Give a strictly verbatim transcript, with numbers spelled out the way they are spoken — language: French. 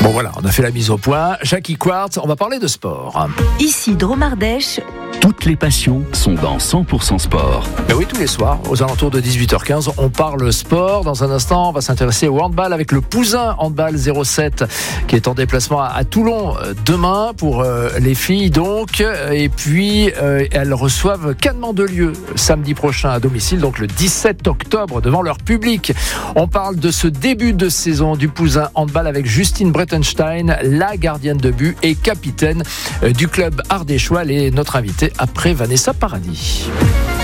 Bon voilà, on a fait la mise au point. Jackie Quartz, on va parler de sport. Ici Dromardèche. Toutes les passions sont dans cent pour cent sport. Ben oui, tous les soirs, aux alentours de dix-huit heures quinze, on parle sport. Dans un instant, on va s'intéresser au handball avec le Pouzin Handball zéro sept qui est en déplacement à Toulon demain pour euh, les filles donc. Et puis, euh, elles reçoivent Cannes Mandelieu samedi prochain à domicile, donc le dix-sept octobre devant leur public. On parle de ce début de saison du Pouzin Handball avec Justine Brettenstein, la gardienne de but et capitaine du club ardéchois. Elle est notre invitée après Vanessa Paradis.